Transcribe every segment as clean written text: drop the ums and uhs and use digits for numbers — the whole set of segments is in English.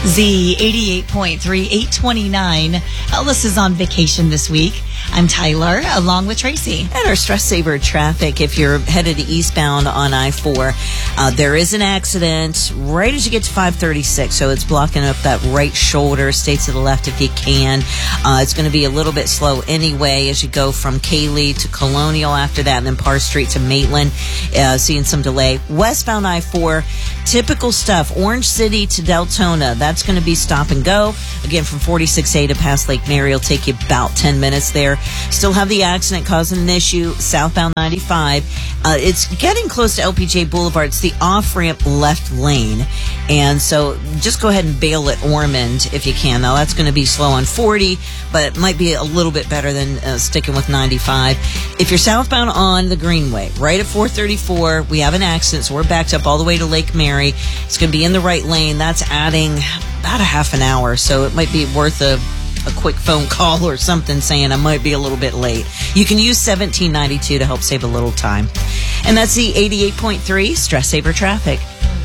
Z 88.3, 829. Ellis is on vacation this week. I'm Tyler, along with Tracy. And our stress saver traffic, if you're headed eastbound on I-4, there is an accident right as you get to 536, so it's blocking up that right shoulder. Stay to the left if you can. It's going to be a little bit slow anyway as you go from Cayley to Colonial after that, and then Parr Street to Maitland, seeing some delay. Westbound I-4, typical stuff. Orange City to Deltona, that's going to be stop and go. Again, from 46A to past Lake Mary will take you about 10 minutes there. Still have the accident causing an issue southbound 95. It's getting close to LPGA Boulevard. It's the off-ramp left lane. And so just go ahead and bail at Ormond if you can. Now, that's going to be slow on 40, but it might be a little bit better than sticking with 95. If you're southbound on the Greenway, right at 434, we have an accident, so we're backed up all the way to Lake Mary. It's going to be in the right lane. That's adding about a half an hour, so it might be worth a quick phone call or something saying I might be a little bit late. You can use 1792 to help save a little time. And that's the 88.3 Stress Saver Traffic.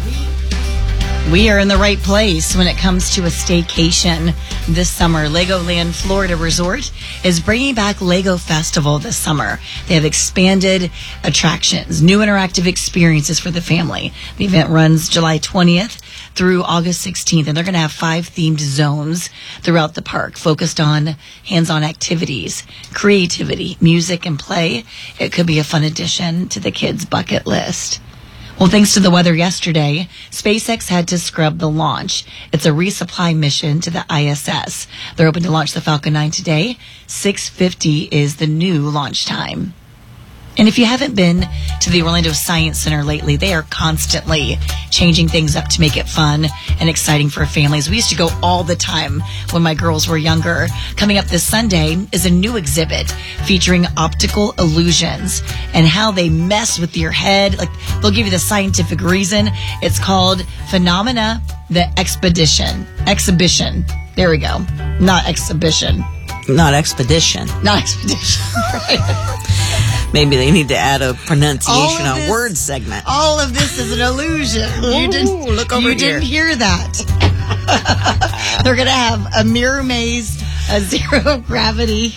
We are in the right place when it comes to a staycation this summer. Legoland Florida Resort is bringing back Lego Festival this summer. They have expanded attractions, new interactive experiences for the family. The event runs July 20th through August 16th, and they're going to have 5 themed zones throughout the park focused on hands-on activities, creativity, music, and play. It could be a fun addition to the kids' bucket list. Well, thanks to the weather yesterday, SpaceX had to scrub the launch. It's a resupply mission to the ISS. They're hoping to launch the Falcon 9 today. 6:50 is the new launch time. And if you haven't been to the Orlando Science Center lately, they are constantly changing things up to make it fun and exciting for families. We used to go all the time when my girls were younger. Coming up this Sunday is a new exhibit featuring optical illusions and how they mess with your head. Like, they'll give you the scientific reason. It's called Phenomena the Exhibition. There we go. Not exhibition. Not expedition. Not expedition. Right. Maybe they need to add a pronunciation on word segment. All of this is an illusion. You didn't hear that. They're going to have a mirror maze, a zero gravity.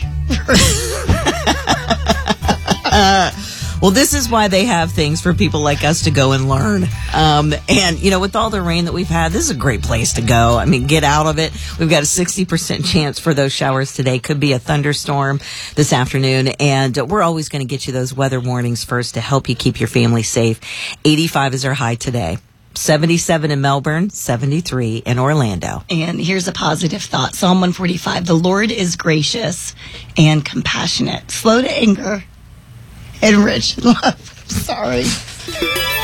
Well, this is why they have things for people like us to go and learn. And, you know, with all the rain that we've had, this is a great place to go. I mean, get out of it. We've got a 60% chance for those showers today. Could be a thunderstorm this afternoon. And we're always going to get you those weather warnings first to help you keep your family safe. 85 is our high today. 77 in Melbourne, 73 in Orlando. And here's a positive thought. Psalm 145, the Lord is gracious and compassionate, slow to anger, and rich in love. Sorry.